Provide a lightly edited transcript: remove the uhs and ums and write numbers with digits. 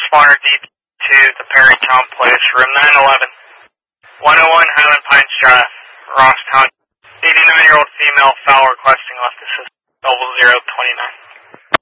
Responder D2 to Perry Town Place, room 911. 101 Highland Pines Drive, Ross County. 89-year-old female foul requesting left assist, 0029.